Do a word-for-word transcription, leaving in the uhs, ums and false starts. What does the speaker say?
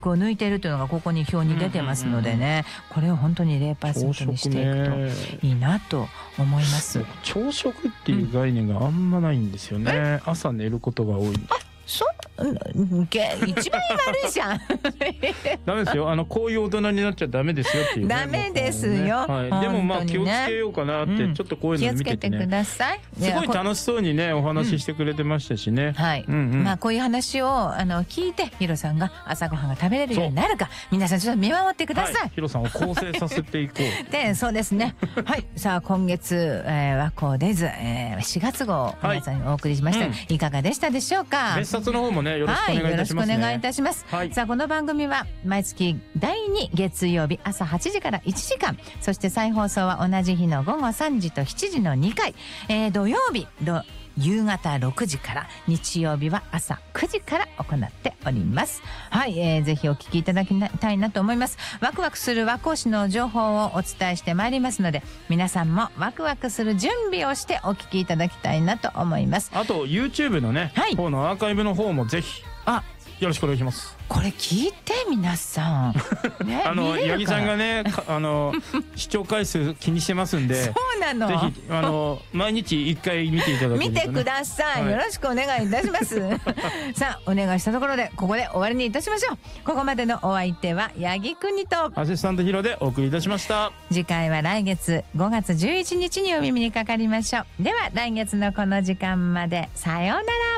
を抜いているというのがここに表に出てますのでね、これを本当に ゼロパーセント にしていくといいなと思います。 朝食っていう概念があんまないんですよね、うん、朝寝ることが多いんで。 そう、け一番悪いじゃんダメですよ。あのこういう大人になっちゃダメですよっていう、ね、 ダメですよ、 ね、はい、でもまあ気をつけようかなって、うん、ちょっとこういうの見ててね、 気をつけてください。 すごい楽しそうにねお話ししてくれてましたしね、うん、 はい、うんうん、まあこういう話をあの聞いてヒロさんが朝ごはんが食べれるようになるか皆さんちょっと見守ってください、はい、 ヒロさんを構成させていこうでそうですねはいさあ今月、えー、和光デイズ、えー、しがつ号を皆さんにお送りしました、はい、うん、いかがでしたでしょうか。 別冊の方もねよろしくお願いいたしますね、はい、よろしくお願いいたします、はい、さあこの番組は毎月だいに月曜日朝はちじからいちじかん、そして再放送は同じ日のごごさんじとしちじのにかい、えー、土曜日ど夕方ろくじから日曜日は朝くじから行っております。はい、えー、ぜひお聞きいただきたいなと思います。ワクワクする和光市の情報をお伝えしてまいりますので皆さんもワクワクする準備をしてお聞きいただきたいなと思います。あと YouTube のね、はい、方のアーカイブの方もぜひあよろしくお願いします。 これ聞いて皆さん、 ね、あの八木さんがねあの視聴回数気にしてますんでそうなの、 ぜひあの毎日一回見ていただけると、ね、 見てください、はい、よろしくお願いいたしますさあお願いしたところでここで終わりにいたしましょう。ここまでのお相手は八木くにとアシスタントヒロでお送りいたしました。 次回は来月ごがつじゅういちにちにお耳にかかりましょう。では来月のこの時間までさようなら。